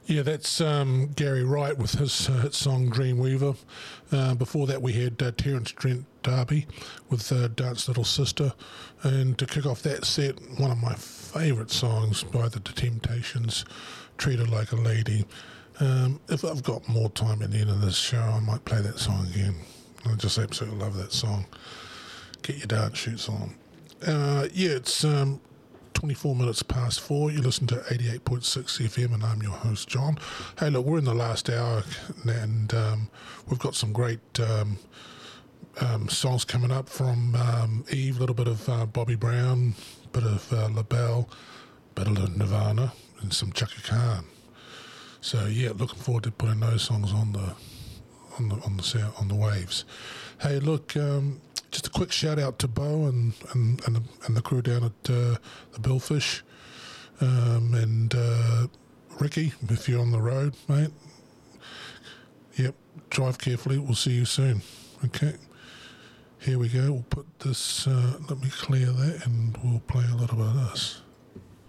Yeah, that's Gary Wright with his hit song Dreamweaver. Before that, we had Terence Trent D'Arby with Dance Little Sister. And to kick off that set, one of my favourite songs by the Temptations, Treat Her Like a Lady. If I've got more time at the end of this show, I might play that song again. I just absolutely love that song. Get your dance shoes on. It's 24 minutes past 4. You listen to 88.6 FM and I'm your host, John. Hey, look, we're in the last hour and we've got some great songs coming up from Eve, a little bit of Bobby Brown, a bit of LaBelle, a bit of Nirvana and some Chaka Khan. So yeah, looking forward to putting those songs on the waves. Hey, look, just a quick shout out to Bo and the crew down at the Billfish, and Ricky, if you're on the road, mate. Yep, drive carefully. We'll see you soon. Okay, here we go. We'll put this. Let me clear that, and we'll play a little bit of this.